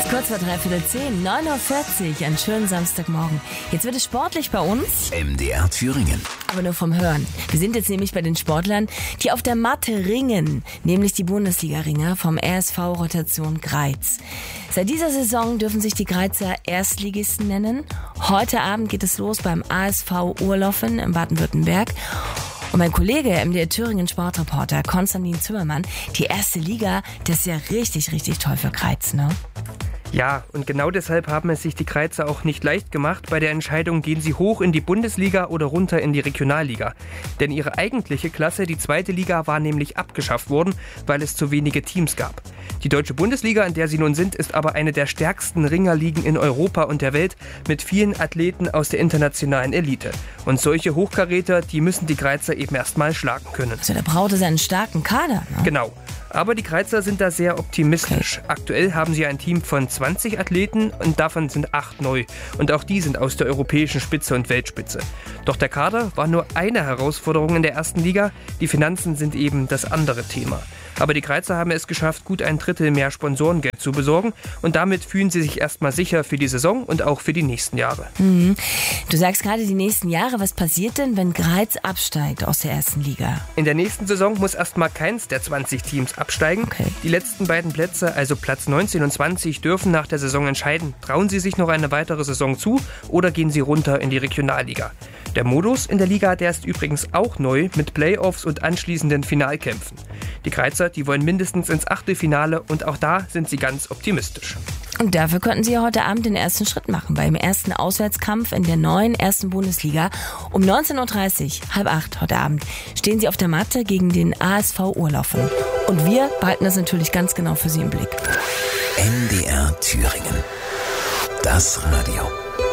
Kurz vor 9:45 Uhr, einen schönen Samstagmorgen. Jetzt wird es sportlich bei uns. MDR Thüringen. Aber nur vom Hören. Wir sind jetzt nämlich bei den Sportlern, die auf der Matte ringen, nämlich die Bundesliga-Ringer vom RSV Rotation Greiz. Seit dieser Saison dürfen sich die Greizer Erstligisten nennen. Heute Abend geht es los beim ASV Urlaufen in Baden-Württemberg. Und mein Kollege, MDR Thüringen Sportreporter Konstantin Zimmermann, die erste Liga, das ist ja richtig, richtig toll für Greiz, ne? Ja, und genau deshalb haben es sich die Greizer auch nicht leicht gemacht. Bei der Entscheidung, gehen sie hoch in die Bundesliga oder runter in die Regionalliga. Denn ihre eigentliche Klasse, die zweite Liga, war nämlich abgeschafft worden, weil es zu wenige Teams gab. Die deutsche Bundesliga, in der sie nun sind, ist aber eine der stärksten Ringerligen in Europa und der Welt mit vielen Athleten aus der internationalen Elite. Und solche Hochkaräter, die müssen die Greizer eben erstmal schlagen können. Also da braucht es einen starken Kader, ne? Genau. Aber die Greizer sind da sehr optimistisch. Okay. Aktuell haben sie ein Team von 20 Athleten und davon sind 8 neu. Und auch die sind aus der europäischen Spitze und Weltspitze. Doch der Kader war nur eine Herausforderung in der ersten Liga. Die Finanzen sind eben das andere Thema. Aber die Greizer haben es geschafft, gut 1/3 mehr Sponsorengeld zu besorgen. Und damit fühlen sie sich erstmal sicher für die Saison und auch für die nächsten Jahre. Du sagst gerade die nächsten Jahre. Was passiert denn, wenn Greiz absteigt aus der ersten Liga? In der nächsten Saison muss erstmal keins der 20 Teams absteigen. Okay. Die letzten beiden Plätze, also Platz 19 und 20, dürfen nach der Saison entscheiden. Trauen sie sich noch eine weitere Saison zu oder gehen sie runter in die Regionalliga? Der Modus in der Liga, der ist übrigens auch neu mit Playoffs und anschließenden Finalkämpfen. Die Greizer, die wollen mindestens ins Achtelfinale und auch da sind sie ganz optimistisch. Und dafür könnten sie heute Abend den ersten Schritt machen, beim ersten Auswärtskampf in der neuen ersten Bundesliga. Um 19:30 Uhr, 7:30 heute Abend, stehen sie auf der Matte gegen den ASV Urlaufen. Und wir behalten das natürlich ganz genau für Sie im Blick. MDR Thüringen. Das Radio.